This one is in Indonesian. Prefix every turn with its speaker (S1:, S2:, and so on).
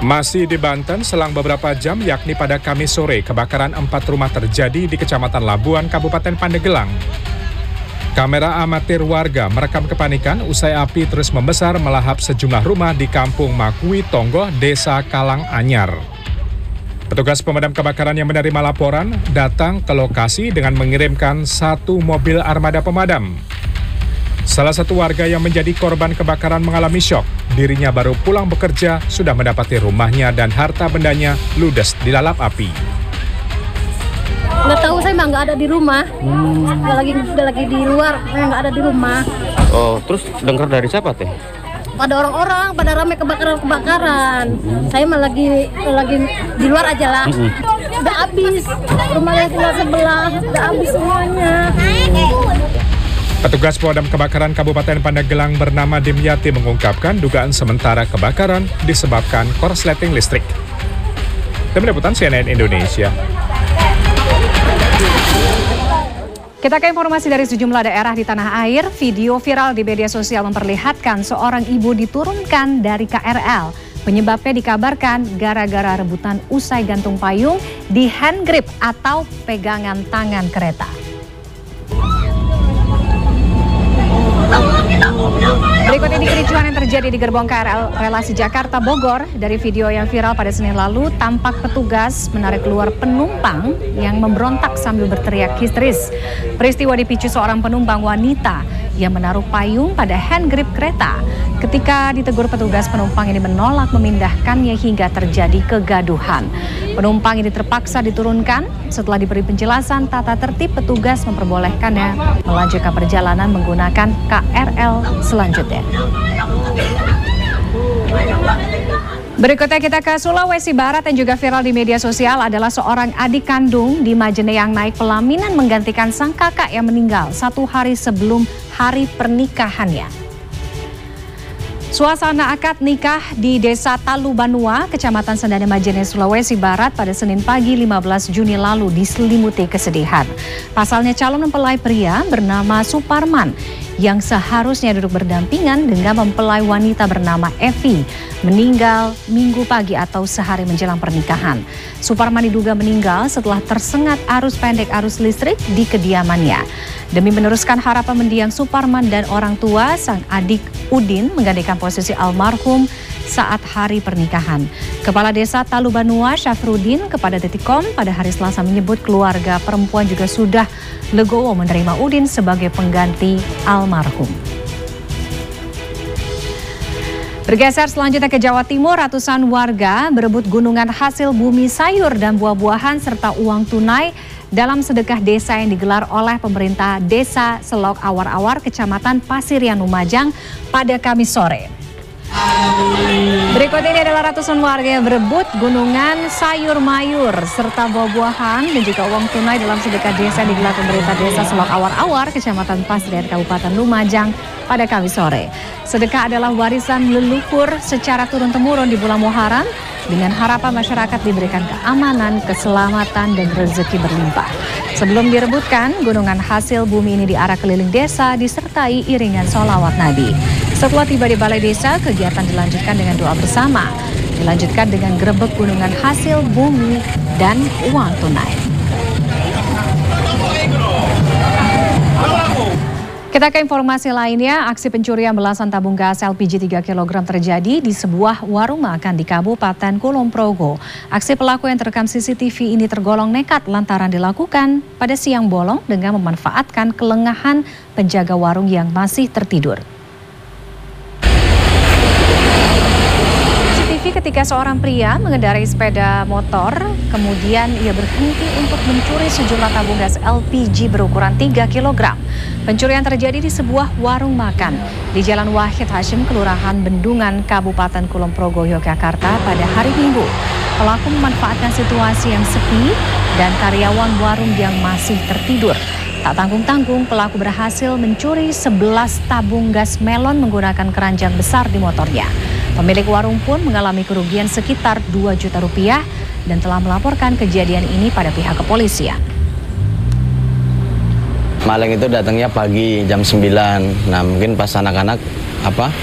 S1: Masih di Banten, selang beberapa jam yakni pada Kamis sore, kebakaran 4 rumah terjadi di Kecamatan Labuan, Kabupaten Pandeglang. Kamera amatir warga merekam kepanikan usai api terus membesar melahap sejumlah rumah di Kampung Makui Tonggoh, Desa Kalang Anyar. Petugas pemadam kebakaran yang menerima laporan datang ke lokasi dengan mengirimkan 1 mobil armada pemadam. Salah satu warga yang menjadi korban kebakaran mengalami syok. Dirinya baru pulang bekerja, sudah mendapati rumahnya dan harta bendanya ludes dilalap api.
S2: Nggak tahu, saya mah nggak ada di rumah. Udah lagi di luar, saya nggak ada di rumah.
S3: Oh, terus dengar dari siapa teh?
S2: Pada orang-orang, pada ramai kebakaran. Saya mah lagi di luar aja lah. Udah habis, rumahnya sebelah, udah habis semuanya.
S1: Petugas pemadam kebakaran Kabupaten Pandeglang bernama Dimyati mengungkapkan dugaan sementara kebakaran disebabkan korsleting listrik. Tim Liputan CNN Indonesia.
S4: Kita ke informasi dari sejumlah daerah di tanah air. Video viral di media sosial memperlihatkan seorang ibu diturunkan dari KRL. Penyebabnya dikabarkan gara-gara rebutan usai gantung payung di hand grip atau pegangan tangan kereta. Berikut ini kericuhan yang terjadi di gerbong KRL relasi Jakarta Bogor. Dari video yang viral pada Senin lalu, tampak petugas menarik keluar penumpang yang memberontak sambil berteriak histeris. Peristiwa dipicu seorang penumpang wanita yang menaruh payung pada hand grip kereta. Ketika ditegur petugas, penumpang ini menolak memindahkannya hingga terjadi kegaduhan. Penumpang ini terpaksa diturunkan. Setelah diberi penjelasan tata tertib, petugas memperbolehkannya melanjutkan perjalanan menggunakan KRL selanjutnya. Berikutnya kita ke Sulawesi Barat yang juga viral di media sosial adalah seorang adik kandung di Majene yang naik pelaminan menggantikan sang kakak yang meninggal 1 hari sebelum hari pernikahannya. Suasana akad nikah di Desa Talubanua, Kecamatan Sendane Majene, Sulawesi Barat pada Senin pagi 15 Juni lalu diselimuti kesedihan. Pasalnya calon mempelai pria bernama Suparman yang seharusnya duduk berdampingan dengan mempelai wanita bernama Evi meninggal Minggu pagi atau sehari menjelang pernikahan. Suparman diduga meninggal setelah tersengat arus pendek arus listrik di kediamannya. Demi meneruskan harapan mendiang Suparman dan orang tua, sang adik Udin menggantikan posisi almarhum saat hari pernikahan. Kepala Desa Talubanua Syafrudin kepada Detikkom pada hari Selasa menyebut keluarga perempuan juga sudah legowo menerima Udin sebagai pengganti almarhum. Bergeser selanjutnya ke Jawa Timur, ratusan warga berebut gunungan hasil bumi sayur dan buah-buahan serta uang tunai dalam sedekah desa yang digelar oleh pemerintah Desa Selok Awar-Awar, Kecamatan Pasirian Lumajang pada Kamis sore. Berikut ini adalah ratusan warga yang berebut gunungan sayur mayur serta buah-buahan dan juga uang tunai dalam sedekah desa yang digelar pemerintah Desa Selok Awar-Awar, Kecamatan Pasirian, Kabupaten Lumajang pada Kamis sore. Sedekah adalah warisan leluhur secara turun-temurun di bulan Muharram dengan harapan masyarakat diberikan keamanan, keselamatan, dan rezeki berlimpah. Sebelum direbutkan, gunungan hasil bumi ini diarak keliling desa disertai iringan sholawat Nabi. Setelah tiba di balai desa, kegiatan dilanjutkan dengan doa bersama. Dilanjutkan dengan grebek gunungan hasil bumi dan uang tunai. Kita ke informasi lainnya, aksi pencurian belasan tabung gas LPG 3 kg terjadi di sebuah warung makan di Kabupaten Kulon Progo. Aksi pelaku yang terekam CCTV ini tergolong nekat lantaran dilakukan pada siang bolong dengan memanfaatkan kelengahan penjaga warung yang masih tertidur. Ketika seorang pria mengendarai sepeda motor, kemudian ia berhenti untuk mencuri sejumlah tabung gas LPG berukuran 3 kg. Pencurian terjadi di sebuah warung makan di Jalan Wahid Hashim, Kelurahan Bendungan, Kabupaten Kulon Progo, Yogyakarta pada hari Minggu. Pelaku memanfaatkan situasi yang sepi dan karyawan warung yang masih tertidur. Tak tanggung-tanggung, pelaku berhasil mencuri 11 tabung gas melon menggunakan keranjang besar di motornya. Pemilik warung pun mengalami kerugian sekitar 2 juta rupiah dan telah melaporkan kejadian ini pada pihak kepolisian.
S3: Maling itu datangnya pagi jam 9. Nah, mungkin pas anak-anak